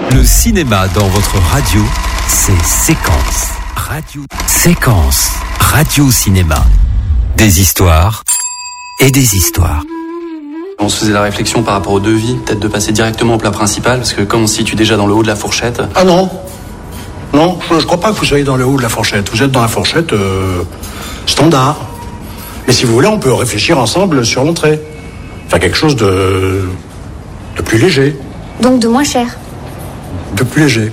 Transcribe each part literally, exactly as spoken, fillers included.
Le cinéma dans votre radio, c'est Séquence. Radio. Séquence. Radio Cinéma. Des histoires et des histoires. On se faisait la réflexion par rapport au devis, peut-être de passer directement au plat principal, parce que comme on se situe déjà dans le haut de la fourchette... Ah non, non, je, je crois pas que vous soyez dans le haut de la fourchette. Vous êtes dans la fourchette euh, standard. Mais si vous voulez, on peut réfléchir ensemble sur l'entrée. Faire quelque chose de, de plus léger. Donc de moins cher. De plus léger.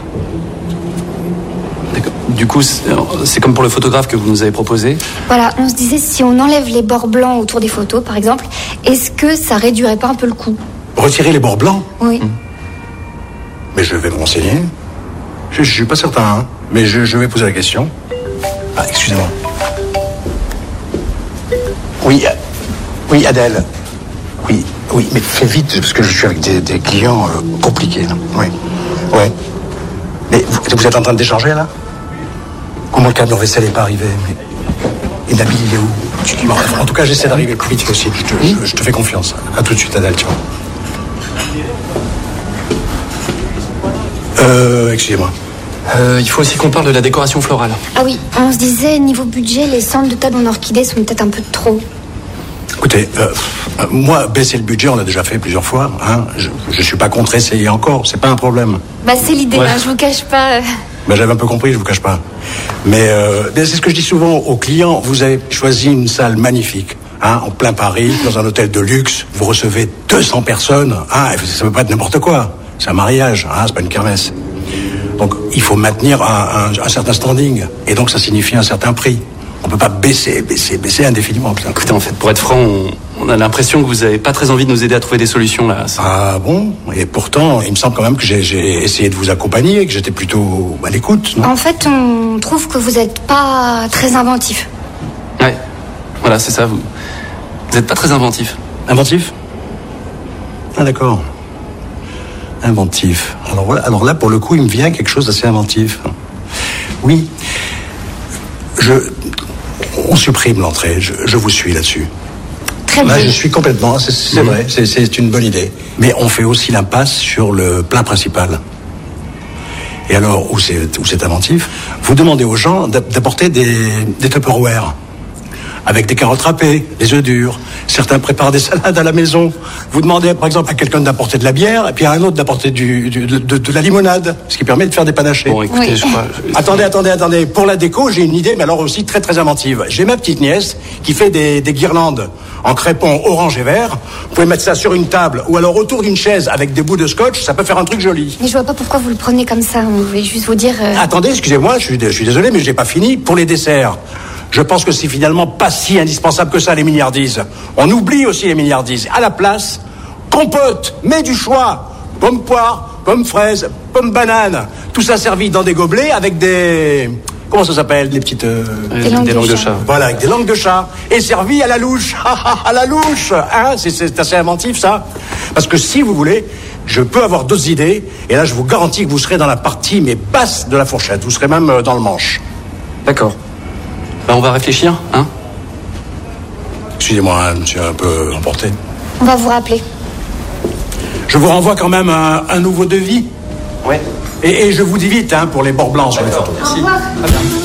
D'accord. Du coup, c'est, c'est comme pour le photographe que vous nous avez proposé. Voilà, on se disait si on enlève les bords blancs autour des photos, par exemple, est-ce que ça réduirait pas un peu le coût? Retirer les bords blancs? Oui. Mmh. Mais je vais me renseigner. Je, je suis pas certain, hein. Mais je, je vais poser la question. Ah, excusez-moi. Oui, euh, oui, Adèle. Oui, oui, mais fais vite, parce que je suis avec des, des clients euh, compliqués, là. Oui, ouais. Mais vous, vous êtes en train de décharger, là? Comment le camion vaisselle n'est pas arrivé? Mais... Et Nabil, il est où? Bon, en tout cas, j'essaie d'arriver le plus vite possible. Je te, je, je te fais confiance. À tout de suite, Adèle, tu vois. Euh, excusez-moi. Euh, il faut aussi qu'on parle de la décoration florale. Ah oui, on se disait, niveau budget, les centres de table en orchidées sont peut-être un peu trop. Écoutez, euh, euh, moi, baisser le budget, on l'a déjà fait plusieurs fois. Hein. Je, je suis pas contre essayer encore, c'est pas un problème. Bah c'est l'idée, Ouais. hein, je vous cache pas. euh. Ben, j'avais un peu compris, je vous cache pas. Mais euh, ben, c'est ce que je dis souvent aux clients. Vous avez choisi une salle magnifique, hein, en plein Paris, dans un hôtel de luxe. Vous recevez deux cents personnes. Hein, ça peut pas être n'importe quoi. C'est un mariage, hein, c'est pas une kermesse. Donc il faut maintenir un, un, un certain standing. Et donc ça signifie un certain prix. On peut pas baisser, baisser, baisser indéfiniment. Putain. Écoutez, en fait, pour être franc, on, on a l'impression que vous n'avez pas très envie de nous aider à trouver des solutions, là. C'est- Ah bon? Et pourtant, il me semble quand même que j'ai, j'ai essayé de vous accompagner, que j'étais plutôt à l'écoute, non? En fait, on trouve que vous êtes pas très inventif. Ouais, voilà, c'est ça, vous... Vous n'êtes pas très inventif. Inventif? Ah d'accord. Inventif. Alors voilà, alors là, pour le coup, il me vient quelque chose d'assez inventif. Oui. Je... On supprime l'entrée, je, je vous suis là-dessus. Très bien. Là, je suis complètement, c'est, c'est vrai, c'est, c'est une bonne idée. Mais on fait aussi l'impasse sur le plat principal. Et alors, où c'est, où c'est inventif, vous demandez aux gens d'a- d'apporter des, des Tupperware. Avec des carottes râpées, des œufs durs. Certains préparent des salades à la maison. Vous demandez, par exemple, à quelqu'un d'apporter de la bière, et puis à un autre d'apporter du, du, de, de, de la limonade, ce qui permet de faire des panachés. Bon, écoutez, Oui. je crois... Attendez, attendez, attendez. Pour la déco, j'ai une idée, mais alors aussi très très inventive. J'ai ma petite nièce qui fait des, des guirlandes en crépon orange et vert. Vous pouvez mettre ça sur une table ou alors autour d'une chaise avec des bouts de scotch. Ça peut faire un truc joli. Mais je vois pas pourquoi vous le prenez comme ça. On voulait juste vous dire... euh, Attendez, excusez-moi, je suis, je suis désolé, mais j'ai pas fini. Pour les desserts, je pense que c'est finalement pas si indispensable que ça, les milliardises. On oublie aussi les milliardises. À la place, compote, mets du choix. Pomme poire, pomme fraise, pomme banane. Tout ça servi dans des gobelets avec des... Comment ça s'appelle? Des petites... euh, Euh, Des langues des de langues de chat. chat. Voilà, avec des langues de chat. Et servi à la louche. À la louche. Hein, c'est, c'est assez inventif, ça. Parce que si vous voulez, je peux avoir d'autres idées. Et là, je vous garantis que vous serez dans la partie, mais basse de la fourchette. Vous serez même euh, dans le manche. D'accord. Bah, on va réfléchir, hein. Excusez-moi, hein, je suis un peu emporté. On va vous rappeler. Je vous renvoie quand même un, un nouveau devis. Ouais. Et, et je vous dis vite, hein, pour les bords blancs sur les photos. Merci.